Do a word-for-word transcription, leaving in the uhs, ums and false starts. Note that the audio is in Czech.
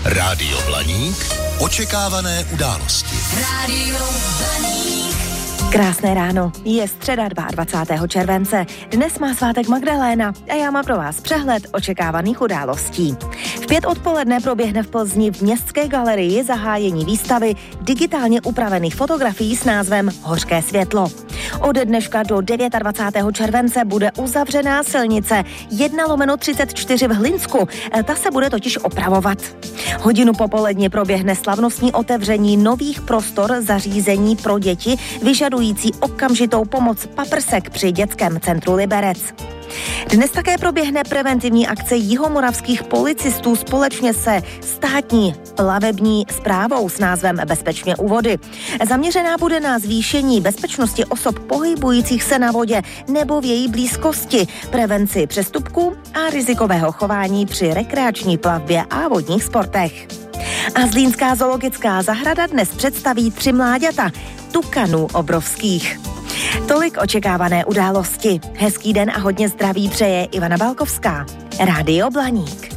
Rádio Blaník. Očekávané události. Rádio Blaník. Krásné ráno, je středa dvacátého druhého července. Dnes má svátek Magdaléna a já mám pro vás přehled očekávaných událostí. V pět odpoledne proběhne v Plzni v Městské galerii zahájení výstavy digitálně upravených fotografií s názvem Hořké světlo. Od dneška do dvacátého devátého července bude uzavřená silnice jedna lomeno třicet čtyři v Hlinsku. Ta se bude totiž opravovat. Hodinu popoledně proběhne slavnostní otevření nových prostor zařízení pro děti vyžadující okamžitou pomoc paprsek při dětském centru Liberec. Dnes také proběhne preventivní akce jihomoravských policistů společně se státní plavební správou s názvem Bezpečně u vody. Zaměřená bude na zvýšení bezpečnosti osob pohybujících se na vodě nebo v její blízkosti, prevenci přestupků a rizikového chování při rekreační plavbě a vodních sportech. A Zlínská zoologická zahrada dnes představí tři mláďata, tukanů obrovských. Tolik očekávané události. Hezký den a hodně zdraví přeje Ivana Balkovská. Rádio Blaník.